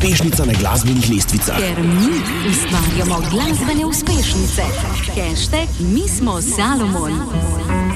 uspešnica na glasbenih lestvicah. Ker mi ustvarjamo glasbene uspešnice. #mismo Salomon.